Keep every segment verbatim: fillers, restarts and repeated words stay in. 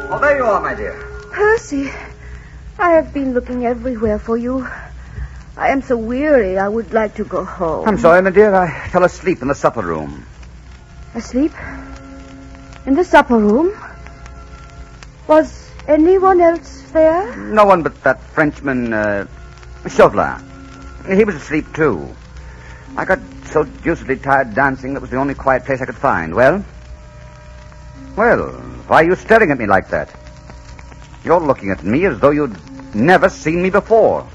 Oh, there you are, my dear. Percy, I have been looking everywhere for you. I am so weary, I would like to go home. I'm sorry, my dear. I fell asleep in the supper room. Asleep? In the supper room? Was anyone else there? No one but that Frenchman, uh, Chauvelin. He was asleep, too. I got so deucedly tired dancing that was the only quiet place I could find. Well? Well, why are you staring at me like that? You're looking at me as though you'd never seen me before.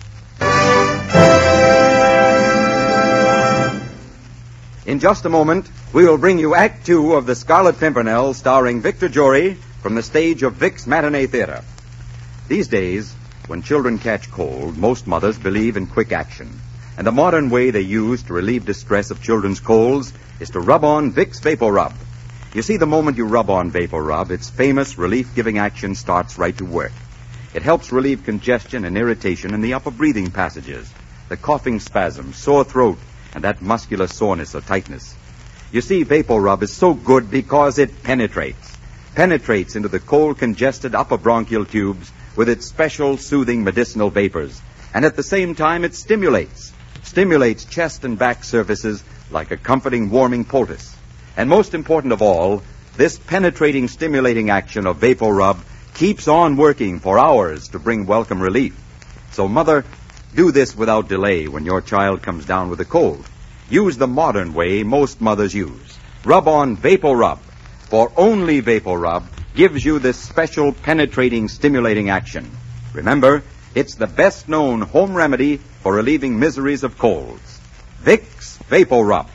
In just a moment, we will bring you Act Two of The Scarlet Pimpernel, starring Victor Jory, from the stage of Vic's Matinee Theater. These days, when children catch cold, most mothers believe in quick action. And the modern way they use to relieve distress of children's colds is to rub on Vic's Vapor Rub. You see, the moment you rub on Vapor Rub, its famous relief-giving action starts right to work. It helps relieve congestion and irritation in the upper breathing passages, the coughing spasms, sore throat, and that muscular soreness or tightness. You see, Vapor Rub is so good because it penetrates. Penetrates into the cold, congested upper bronchial tubes with its special soothing medicinal vapors. And at the same time, it stimulates. Stimulates chest and back surfaces like a comforting, warming poultice. And most important of all, this penetrating, stimulating action of Vapor Rub keeps on working for hours to bring welcome relief. So, mother, do this without delay when your child comes down with a cold. Use the modern way most mothers use. Rub on Vapor Rub, for only Vapor Rub gives you this special penetrating, stimulating action. Remember, it's the best-known home remedy for relieving miseries of colds. Vic's Vapor Rub.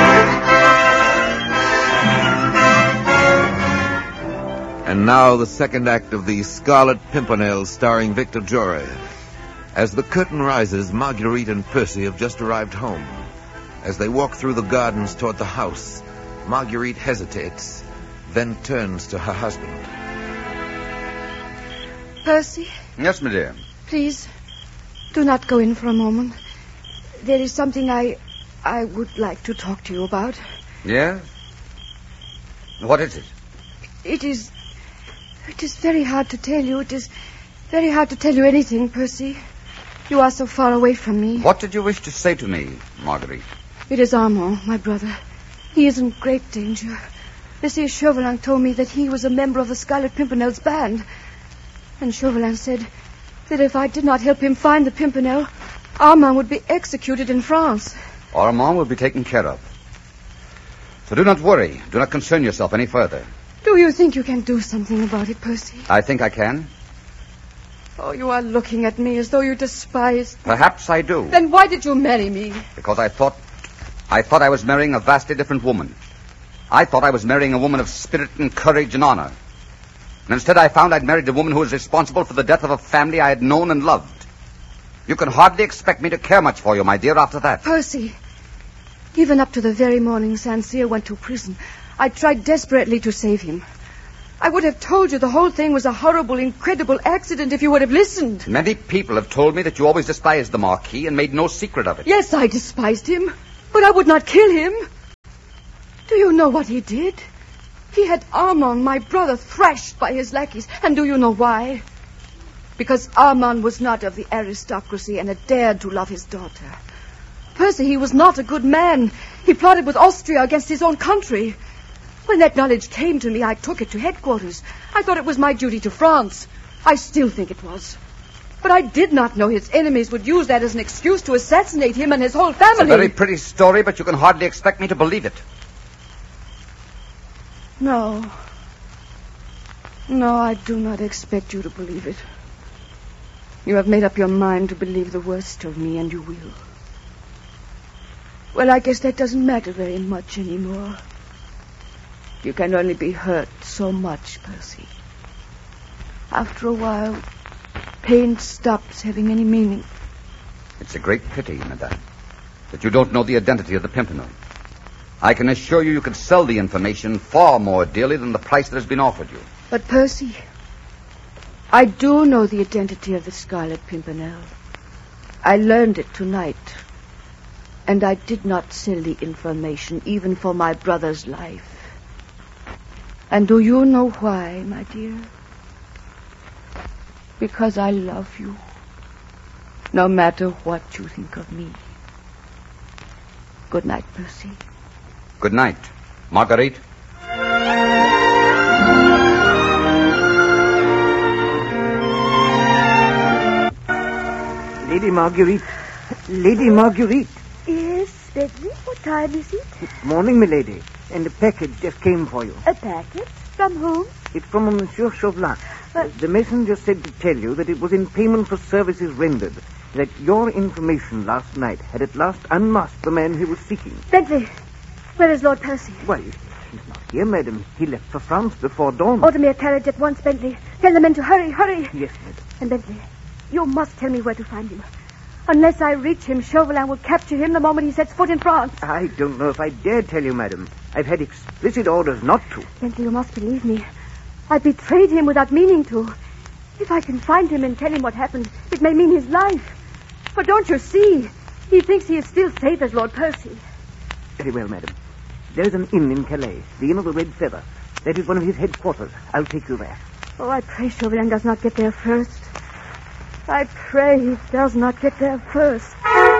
And now the second act of The Scarlet Pimpernel, starring Victor Jory. As the curtain rises, Marguerite and Percy have just arrived home. As they walk through the gardens toward the house, Marguerite hesitates, then turns to her husband. Percy? Yes, my dear. Please, do not go in for a moment. There is something I... I would like to talk to you about. Yes? What is it? It is... It is very hard to tell you. It is very hard to tell you anything, Percy. You are so far away from me. What did you wish to say to me, Marguerite? It is Armand, my brother. He is in great danger. Monsieur Chauvelin told me that he was a member of the Scarlet Pimpernel's band. And Chauvelin said that if I did not help him find the Pimpernel, Armand would be executed in France. Armand will be taken care of. So do not worry. Do not concern yourself any further. Do you think you can do something about it, Percy? I think I can. Oh, you are looking at me as though you despise... Perhaps I do. Then why did you marry me? Because I thought... I thought I was marrying a vastly different woman. I thought I was marrying a woman of spirit and courage and honor. And instead I found I'd married a woman who was responsible for the death of a family I had known and loved. You can hardly expect me to care much for you, my dear, after that. Percy, even up to the very morning Saint Cyr went to prison, I tried desperately to save him. I would have told you the whole thing was a horrible, incredible accident if you would have listened. Many people have told me that you always despised the Marquis and made no secret of it. Yes, I despised him, but I would not kill him. Do you know what he did? He had Armand, my brother, thrashed by his lackeys. And do you know why? Because Armand was not of the aristocracy and had dared to love his daughter. Percy, he was not a good man. He plotted with Austria against his own country. When that knowledge came to me, I took it to headquarters. I thought it was my duty to France. I still think it was. But I did not know his enemies would use that as an excuse to assassinate him and his whole family. It's a very pretty story, but you can hardly expect me to believe it. No. No, I do not expect you to believe it. You have made up your mind to believe the worst of me, and you will. Well, I guess that doesn't matter very much anymore. You can only be hurt so much, Percy. After a while, pain stops having any meaning. It's a great pity, madame, that you don't know the identity of the Pimpernel. I can assure you you could sell the information far more dearly than the price that has been offered you. But, Percy, I do know the identity of the Scarlet Pimpernel. I learned it tonight. And I did not sell the information, even for my brother's life. And do you know why, my dear? Because I love you. No matter what you think of me. Good night, Percy. Good night, Marguerite. Lady Marguerite. Lady Marguerite. Yes, Bentley. What time is it? Morning, milady. And a package just came for you. A packet? From whom? It's from Monsieur Chauvelin. Uh, the messenger said to tell you that it was in payment for services rendered. That your information last night had at last unmasked the man he was seeking. Bentley, where is Lord Percy? Why, he's not here, madam. He left for France before dawn. Order me a carriage at once, Bentley. Tell the men to hurry, hurry. Yes, madam. And Bentley, you must tell me where to find him. Unless I reach him, Chauvelin will capture him the moment he sets foot in France. I don't know if I dare tell you, madam. I've had explicit orders not to. Bentley, you must believe me. I betrayed him without meaning to. If I can find him and tell him what happened, it may mean his life. But don't you see? He thinks he is still safe as Lord Percy. Very well, madam. There's an inn in Calais, the Inn of the Red Feather. That is one of his headquarters. I'll take you there. Oh, I pray Chauvelin does not get there first. I pray he does not get there first.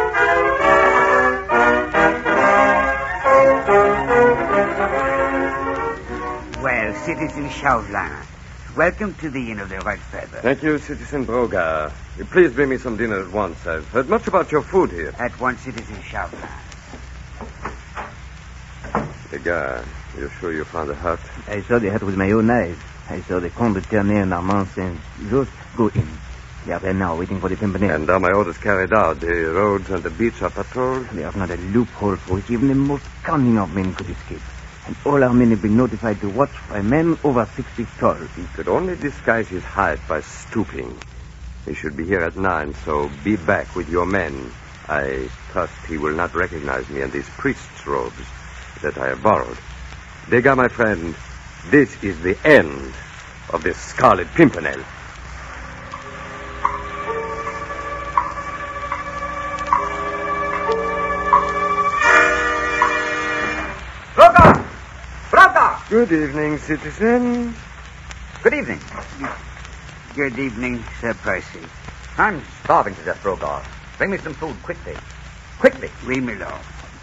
Well, Citizen Chauvelin, welcome to the Inn of the Red Feather. Thank you, Citizen Broga. Please bring me some dinner at once. I've heard much about your food here. At once, Citizen Chauvelin. Degas, you're sure you found the hut? I saw the hut with my own eyes. I saw the Comte de Ternay and Armand Saint-Just go in. They are there now, waiting for the Pimpernel. And are my orders carried out? The roads and the beach are patrolled? There's not a loophole for which even the most cunning of men could escape. And all our men have been notified to watch by men over six feet tall. He could only disguise his height by stooping. He should be here at nine, so be back with your men. I trust he will not recognize me in these priest's robes that I have borrowed. Degas, my friend, this is the end of this Scarlet Pimpernel. Broga! Broga! Good evening, citizen. Good evening. Good evening, Sir Percy. I'm starving to death, Broga. Bring me some food quickly. Quickly. Oui, my lord.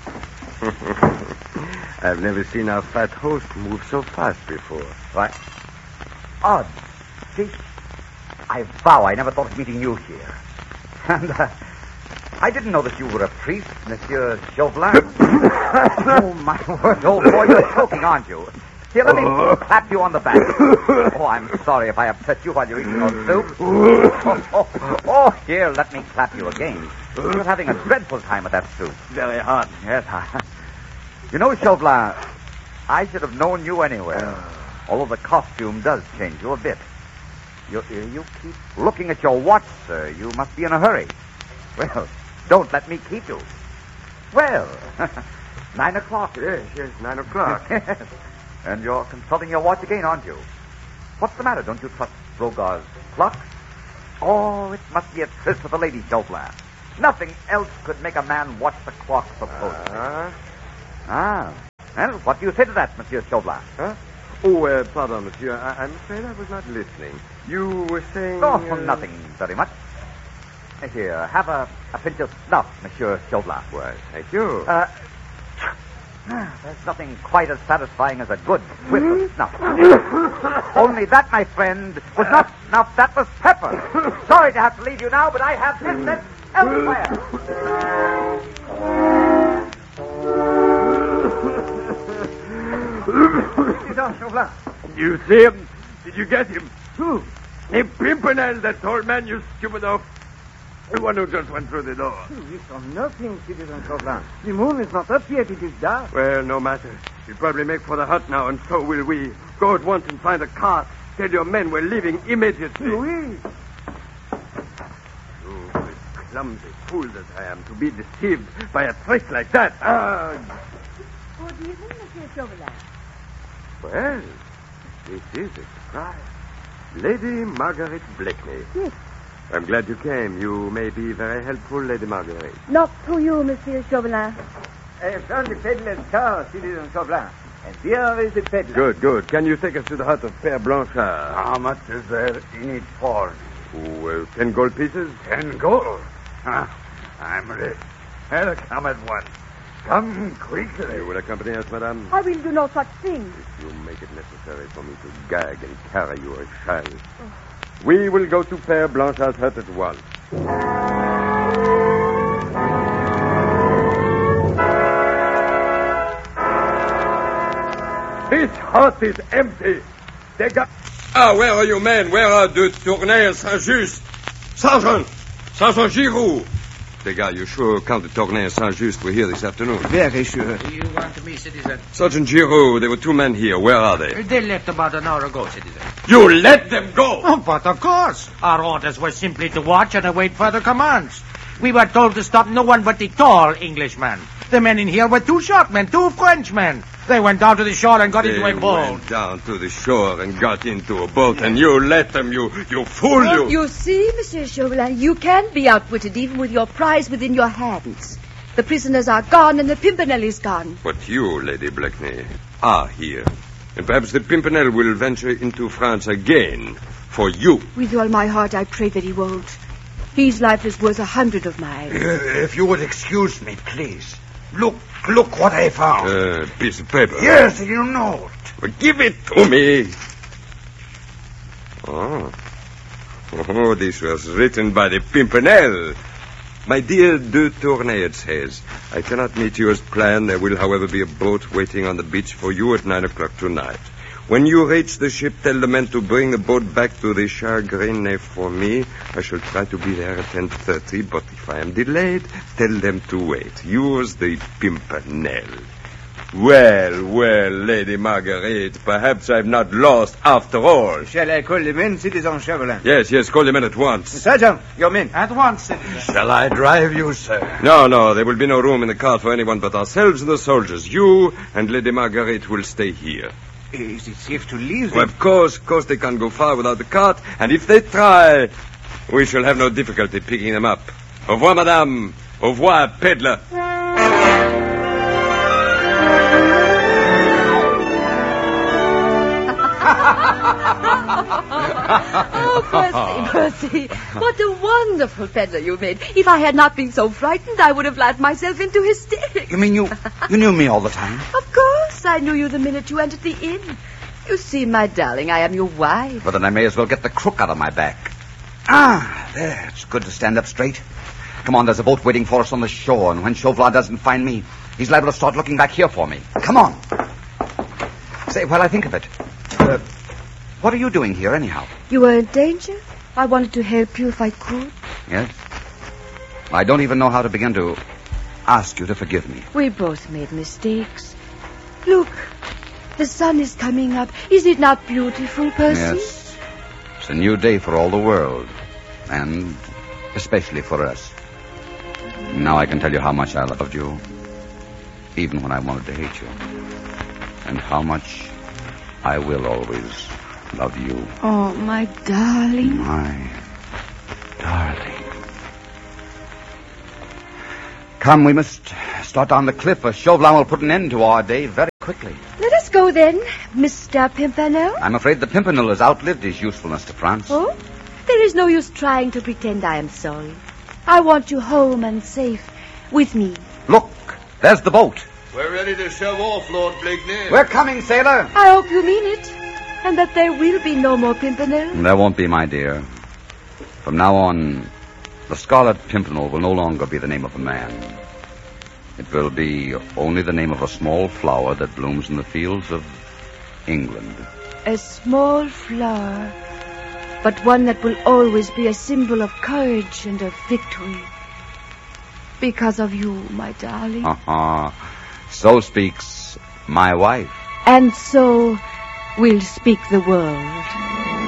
I've never seen our fat host move so fast before. Right. Odd. See, I vow I never thought of meeting you here. And uh, I didn't know that you were a priest, Monsieur Chauvelin. Oh, my word, old boy, you're choking, aren't you? Here, let me clap you on the back. Oh, I'm sorry if I upset you while you're eating your soup. Oh, oh, oh, here, let me clap you again. You're having a dreadful time with that soup. Very hot. Yes, I... You know, Chauvelin, I should have known you anywhere. Although the costume does change you a bit. You, you keep looking at your watch, sir. You must be in a hurry. Well, don't let me keep you. Well, nine o'clock. Yes, yes, nine o'clock. Yes. And you're consulting your watch again, aren't you? What's the matter? Don't you trust Broga's clock? Oh, it must be a tryst with the lady, Chauvelin. Nothing else could make a man watch the clock so closely. Uh, Ah. Well, what do you say to that, Monsieur Chauvelin? huh? Oh, uh, pardon, monsieur. I- I'm afraid I was not listening. You were saying... Oh, uh... nothing very much. Here, have a, a pinch of snuff, Monsieur Chauvelin. Why, thank you. Uh, there's nothing quite as satisfying as a good whiff of snuff. Only that, my friend, was not snuff, that was pepper. Sorry to have to leave you now, but I have business elsewhere. You see him? Did you get him? Who? A Pimpernel, that tall man, you stupid oaf. The one who just went through the door. You saw nothing, Citizen Chauvelin. The moon is not up yet. It is dark. Well, no matter. He'll probably make for the hut now, and so will we. Go at once and find a car. Tell your men we're leaving immediately. Oui. You clumsy fool that I am to be deceived by a trick like that. Ah. Good evening, Monsieur Chauvelin. Well, this is a surprise. Lady Marguerite Blakeney. Yes. I'm glad you came. You may be very helpful, Lady Marguerite. Not to you, Monsieur Chauvelin. I have found the peddler's car, Citizen Chauvelin. And here is the peddler. Good, good. Can you take us to the hut of Père Blanchard? How much is there in it for? Oh, uh, ten gold pieces? Ten gold? Huh. I'm ready. I'll come at once. Come quickly. You will accompany us, madame? I will do no such thing. If you make it necessary for me to gag and carry you, I shall. Oh. We will go to Père Blanchard's hut at once. This hut is empty. They got... Ah, where are you men? Where are de Tournay and Saint-Just? Sergeant! Sergeant Giroux! The guy, you sure Count de Tournay and Saint-Just were here this afternoon? Very sure. You want me, citizen? Sergeant Giroux, there were two men here. Where are they? They left about an hour ago, citizen. You let them go? Oh, but of course. Our orders were simply to watch and await further commands. We were told to stop no one but the tall Englishman. The men in here were two short men, two Frenchmen. They went down to the shore and got they into a boat. They went down to the shore and got into a boat, and you let them, you, you fool, well, you. You see, Monsieur Chauvelin, you can be outwitted even with your prize within your hands. The prisoners are gone and the Pimpernel is gone. But you, Lady Blakeney, are here. And perhaps the Pimpernel will venture into France again for you. With all my heart, I pray that he won't. His life is worth a hundred of mine. Uh, if you would excuse me, please. Look, look what I found. A uh, piece of paper. Yes, you know it. Well, give it to me. Oh. Oh, this was written by the Pimpernel. My dear de Tournay, it says, I cannot meet you as planned. There will, however, be a boat waiting on the beach for you at nine o'clock tonight. When you reach the ship, tell the men to bring the boat back to the Chagrin for me. I shall try to be there at ten thirty, but if I am delayed, tell them to wait. Yours, the Pimpernel. Well, well, Lady Marguerite, perhaps I've not lost after all. Shall I call the men, Citizen Chauvelin? Yes, yes, call the men at once. Sergeant, your men. At once, citizen. Shall I drive you, sir? No, no, there will be no room in the cart for anyone but ourselves and the soldiers. You and Lady Marguerite will stay here. Is it safe to leave them? Well, of course, of course they can't go far without the cart, and if they try, we shall have no difficulty picking them up. Au revoir, madame. Au revoir, peddler. Oh, Percy, Percy. What a wonderful peddler you made. If I had not been so frightened, I would have laughed myself into hysterics. You mean you you knew me all the time? Of course. I knew you the minute you entered the inn. You see, my darling, I am your wife. Well, then I may as well get the crook out of my back. Ah, there. It's good to stand up straight. Come on, there's a boat waiting for us on the shore, and when Chauvelin doesn't find me, he's liable to start looking back here for me. Come on. Say, while I think of it, uh, what are you doing here, anyhow? You were in danger. I wanted to help you if I could. Yes? I don't even know how to begin to ask you to forgive me. We both made mistakes. Look, the sun is coming up. Is it not beautiful, Percy? Yes. It's a new day for all the world, and especially for us. Now I can tell you how much I loved you, even when I wanted to hate you, and how much I will always love you. Oh, my darling. My darling. Come, we must start down the cliff, or Chauvelin will put an end to our day very quickly. Let us go then, Mister Pimpernel. I'm afraid the Pimpernel has outlived his usefulness to France. Oh? There is no use trying to pretend I am sorry. I want you home and safe with me. Look, there's the boat. We're ready to shove off, Lord Blakeney. We're coming, sailor. I hope you mean it, and that there will be no more Pimpernel. There won't be, my dear. From now on, the Scarlet Pimpernel will no longer be the name of a man. It will be only the name of a small flower that blooms in the fields of England. A small flower, but one that will always be a symbol of courage and of victory. Because of you, my darling. Uh-huh. So speaks my wife. And so will speak the world.